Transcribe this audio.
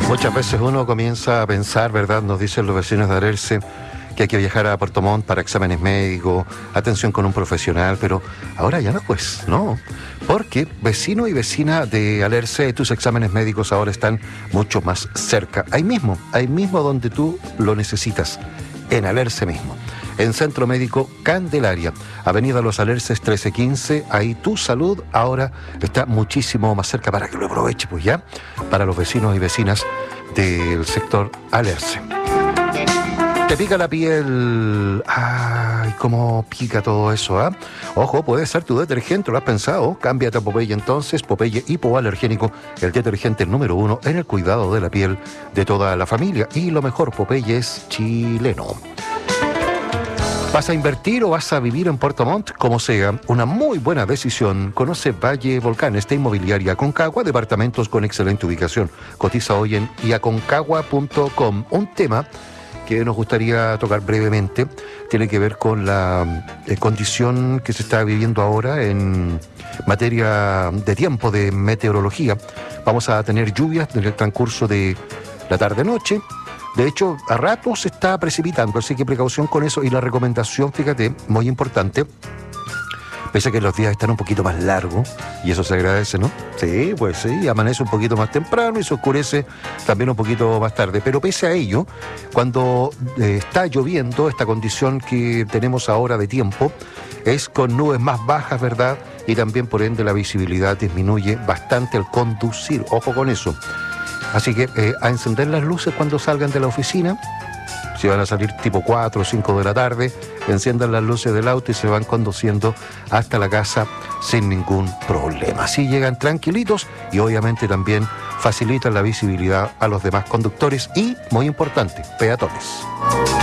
Muchas veces uno comienza a pensar, ¿verdad? Nos dicen los vecinos de Alerce que hay que viajar a Puerto Montt para exámenes médicos, atención con un profesional, pero ahora ya no, pues, no. Porque vecino y vecina de Alerce, tus exámenes médicos ahora están mucho más cerca. Ahí mismo donde tú lo necesitas, en Alerce mismo. En Centro Médico Candelaria, Avenida Los Alerces 1315, ahí tu salud ahora está muchísimo más cerca para que lo aproveche, pues ya, para los vecinos y vecinas del sector Alerce. Te pica la piel, ay, cómo pica todo eso, ¿ah? Ojo, puede ser tu detergente, ¿lo has pensado? Cámbiate a Popeye entonces, Popeye hipoalergénico, el detergente número 1 en el cuidado de la piel de toda la familia. Y lo mejor, Popeye es chileno. ¿Vas a invertir o vas a vivir en Puerto Montt? Como sea, una muy buena decisión. Conoce Valle Volcán, esta inmobiliaria Aconcagua, departamentos con excelente ubicación. Cotiza hoy en iaconcagua.com. Un tema que nos gustaría tocar brevemente tiene que ver con la condición que se está viviendo ahora en materia de tiempo, de meteorología. Vamos a tener lluvias en el transcurso de la tarde-noche. De hecho, a ratos se está precipitando, así que precaución con eso. Y la recomendación, fíjate, muy importante, pese a que los días están un poquito más largos, y eso se agradece, ¿no? Sí, pues sí, amanece un poquito más temprano y se oscurece también un poquito más tarde. Pero pese a ello, cuando está lloviendo, esta condición que tenemos ahora de tiempo es con nubes más bajas, ¿verdad? Y también, por ende, la visibilidad disminuye bastante al conducir. Ojo con eso. Así que a encender las luces cuando salgan de la oficina. Si van a salir tipo 4 o 5 de la tarde, enciendan las luces del auto y se van conduciendo hasta la casa sin ningún problema. Así llegan tranquilitos y obviamente también facilitan la visibilidad a los demás conductores y, muy importante, peatones.